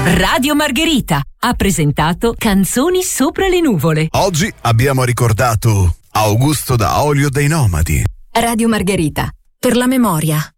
Radio Margherita ha presentato Canzoni sopra le nuvole. Oggi abbiamo ricordato Augusto da Olio dei Nomadi. Radio Margherita, per la memoria.